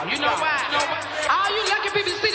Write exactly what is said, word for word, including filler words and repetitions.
You know why? All you lucky people see